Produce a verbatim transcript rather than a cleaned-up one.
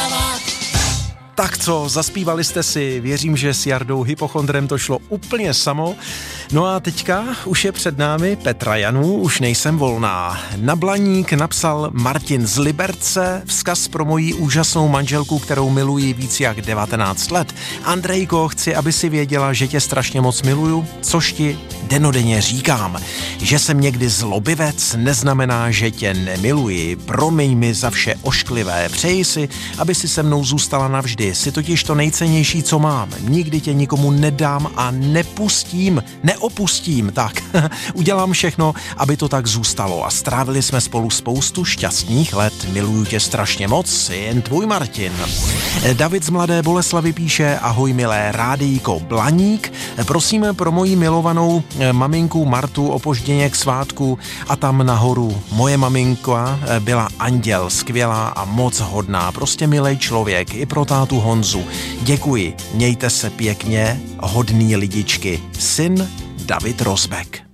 Tak co, zaspívali jste si, věřím, že s Jardou Hypochondrem to šlo úplně samo. No a teďka už je před námi Petra Janů, už nejsem volná. Na Blaník napsal Martin z Liberce, vzkaz pro moji úžasnou manželku, kterou miluji víc jak devatenáct let. Andrejko, chci, aby si věděla, že tě strašně moc miluju, což ti denodenně říkám. Že jsem někdy zlobivec, neznamená, že tě nemiluji. Promiň mi za vše ošklivé. Přeji si, aby si se mnou zůstala navždy. Jsi totiž to nejcennější, co mám. Nikdy tě nikomu nedám a nepustím, neopustím. Tak, udělám všechno, aby to tak zůstalo. A strávili jsme spolu spoustu šťastných let. Miluju tě strašně moc, jen tvůj Martin. David z Mladé Boleslavy píše: ahoj milé rádijko Blaník. Prosím pro moji milovanou maminku Martu opožděně k svátku a tam nahoru. Moje maminka byla anděl, skvělá a moc hodná. Prostě milej člověk. I pro tátu Honzu. Děkuji. Mějte se pěkně, hodný lidičky. Syn David Rozbek.